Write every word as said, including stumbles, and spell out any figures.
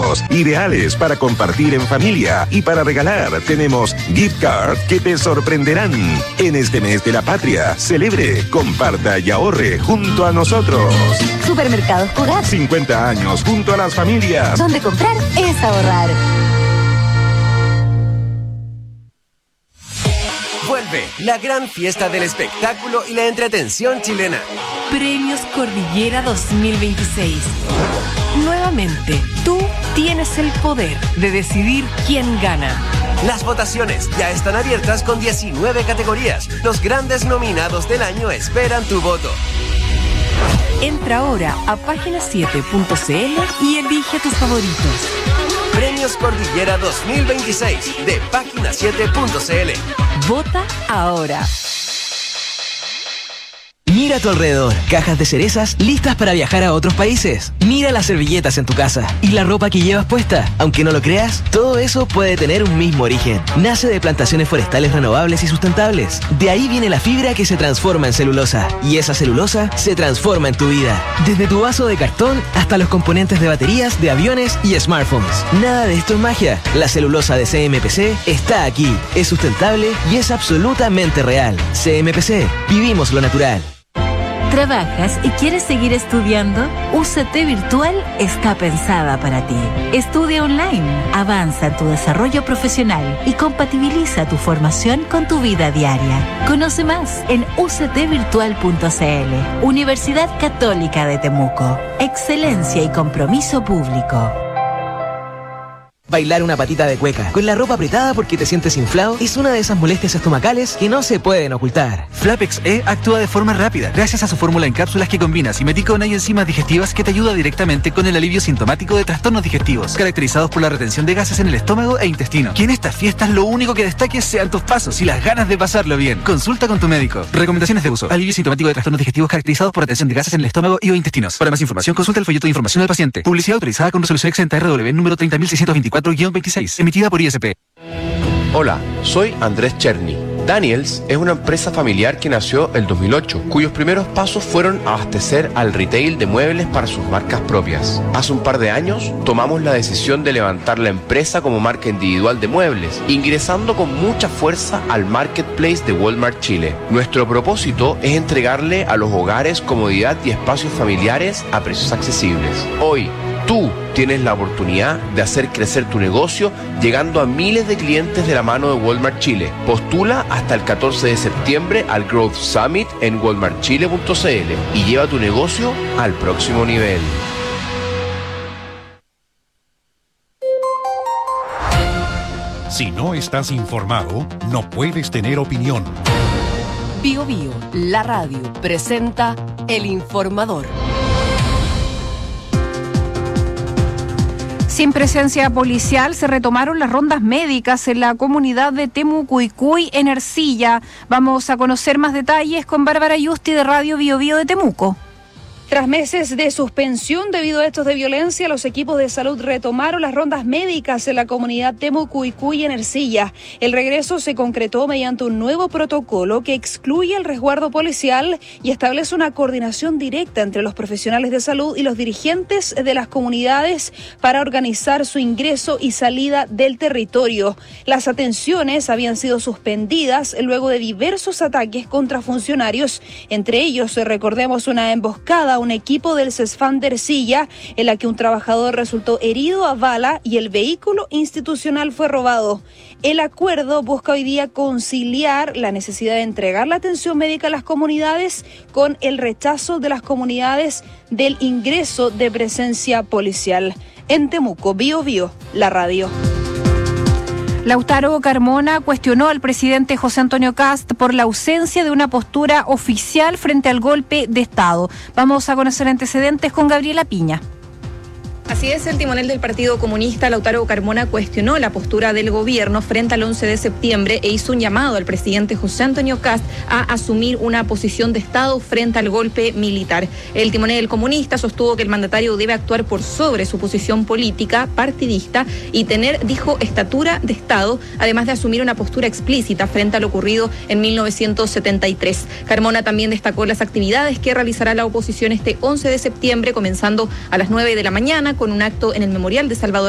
amigos, ideales para compartir en familia y para regalar. Tenemos gift card que te sorprenderán. En este mes de la patria, celebre, comparta y ahorre junto a nosotros. Supermercados Cugat. cincuenta años junto a las familias. Donde comprar es ahorrar. Vuelve la gran fiesta del espectáculo y la entretención chilena. Premios Cordillera dos mil veintiséis. Nuevamente, tú tienes el poder de decidir quién gana. Las votaciones ya están abiertas con diecinueve categorías. Los grandes nominados del año esperan tu voto. Entra ahora a página siete punto c l y elige tus favoritos. Premios Cordillera dos mil veintiséis de página siete punto c l. Vota ahora. Mira a tu alrededor, cajas de cerezas listas para viajar a otros países. Mira las servilletas en tu casa y la ropa que llevas puesta. Aunque no lo creas, todo eso puede tener un mismo origen. Nace de plantaciones forestales renovables y sustentables. De ahí viene la fibra que se transforma en celulosa. Y esa celulosa se transforma en tu vida. Desde tu vaso de cartón hasta los componentes de baterías, de aviones y smartphones. Nada de esto es magia. La celulosa de C M P C está aquí. Es sustentable y es absolutamente real. C M P C. Vivimos lo natural. ¿Trabajas y quieres seguir estudiando? U C T Virtual está pensada para ti. Estudia online, avanza en tu desarrollo profesional y compatibiliza tu formación con tu vida diaria. Conoce más en u c t virtual punto c l. Universidad Católica de Temuco. Excelencia y compromiso público. Bailar una patita de cueca con la ropa apretada porque te sientes inflado es una de esas molestias estomacales que no se pueden ocultar. Flapex E actúa de forma rápida gracias a su fórmula en cápsulas que combina simeticona y enzimas digestivas que te ayuda directamente con el alivio sintomático de trastornos digestivos caracterizados por la retención de gases en el estómago e intestino. Que en estas fiestas lo único que destaque sean tus pasos y las ganas de pasarlo bien. Consulta con tu médico. Recomendaciones de uso: alivio sintomático de trastornos digestivos caracterizados por retención de gases en el estómago y o intestinos. Para más información, consulta el folleto de información del paciente. Publicidad autorizada con resolución exenta R W número treinta mil seiscientos veinticuatro guión veintiséis, emitida por I S P. Hola, soy Andrés Cherny. Daniels es una empresa familiar que nació el dos mil ocho, cuyos primeros pasos fueron abastecer al retail de muebles para sus marcas propias. Hace un par de años tomamos la decisión de levantar la empresa como marca individual de muebles, ingresando con mucha fuerza al marketplace de Walmart Chile. Nuestro propósito es entregarle a los hogares comodidad y espacios familiares a precios accesibles. Hoy, tú tienes la oportunidad de hacer crecer tu negocio llegando a miles de clientes de la mano de Walmart Chile. Postula hasta el catorce de septiembre al Growth Summit en walmart chile punto c l y lleva tu negocio al próximo nivel. Si no estás informado, no puedes tener opinión. Bio Bio, la radio, presenta El Informador. Sin presencia policial, se retomaron las rondas médicas en la comunidad de Temucuicui, en Ercilla. Vamos a conocer más detalles con Bárbara Yusti de Radio Bio Bio de Temuco. Tras meses de suspensión debido a hechos de violencia, los equipos de salud retomaron las rondas médicas en la comunidad Temucuicui en Ercilla. El regreso se concretó mediante un nuevo protocolo que excluye el resguardo policial y establece una coordinación directa entre los profesionales de salud y los dirigentes de las comunidades para organizar su ingreso y salida del territorio. Las atenciones habían sido suspendidas luego de diversos ataques contra funcionarios, entre ellos, recordemos, una emboscada un equipo del CESFAM de Ercilla, en la que un trabajador resultó herido a bala y el vehículo institucional fue robado. El acuerdo busca hoy día conciliar la necesidad de entregar la atención médica a las comunidades con el rechazo de las comunidades del ingreso de presencia policial. En Temuco, Bio Bio, la radio. Lautaro Carmona cuestionó al presidente José Antonio Kast por la ausencia de una postura oficial frente al golpe de Estado. Vamos a conocer antecedentes con Gabriela Piña. Así es, el timonel del Partido Comunista, Lautaro Carmona, cuestionó la postura del gobierno frente al once de septiembre e hizo un llamado al presidente José Antonio Kast a asumir una posición de Estado frente al golpe militar. El timonel comunista sostuvo que el mandatario debe actuar por sobre su posición política, partidista y tener, dijo, estatura de Estado, además de asumir una postura explícita frente a lo ocurrido en mil novecientos setenta y tres. Carmona también destacó las actividades que realizará la oposición este once de septiembre, comenzando a las nueve de la mañana con un acto en el Memorial de Salvador